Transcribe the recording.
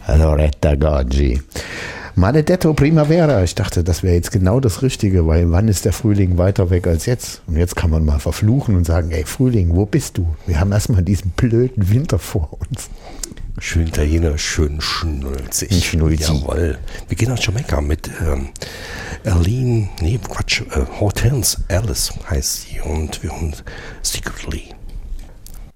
Loretta Goggi. Maledetto Primavera. Ich dachte, das wäre jetzt genau das Richtige, weil wann ist der Frühling weiter weg als jetzt? Und jetzt kann man mal verfluchen und sagen, ey Frühling, wo bist du? Wir haben erstmal diesen blöden Winter vor uns. Schön Italiener, schön schnulzig. Jawohl. Wir gehen nach Jamaika mit Hortense Alice heißt sie und wir hören Secretly.